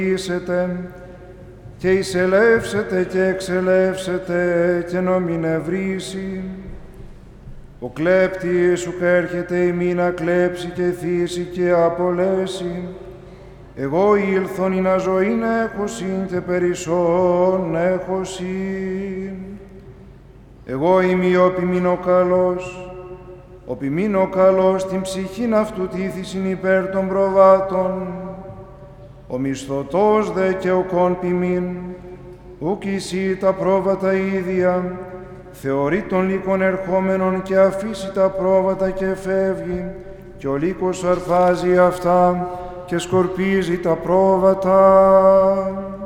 και εισελεύσετε και εξελεύσετε και νομιν ευρύσει. Ο κλέπτης σου έρχεται ημί να κλέψει και θύσει και απολέσει. Εγώ ήλθον ή να ζωήν έχωσιν και περισσόν έχωσιν. Εγώ είμαι ο ποιμήνω καλός, ο ποιμήνω καλός την ψυχήν αυτού τήθησιν υπέρ των προβάτων. Ο μισθωτός δε και ο κον ποιμήν, ουκ εισί τα πρόβατα ίδια, θεωρεί τον λύκον ερχόμενον και αφήσει τα πρόβατα και φεύγει, και ο λύκος αρπάζει αυτά και σκορπίζει τα πρόβατα.